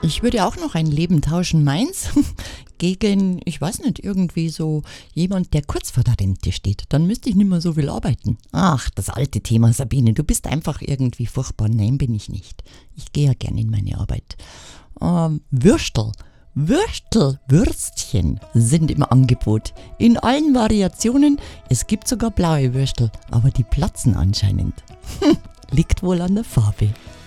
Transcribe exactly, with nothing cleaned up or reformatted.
Ich würde auch noch ein Leben tauschen, meins, gegen, ich weiß nicht, irgendwie so jemand, der kurz vor der Rente steht. Dann müsste ich nicht mehr so viel arbeiten. Ach, das alte Thema, Sabine, du bist einfach irgendwie furchtbar. Nein, bin ich nicht. Ich gehe ja gerne in meine Arbeit. Ähm, Würstel. Würstel, Würstchen sind im Angebot. In allen Variationen. Es gibt sogar blaue Würstel, aber die platzen anscheinend. Liegt wohl an der Farbe.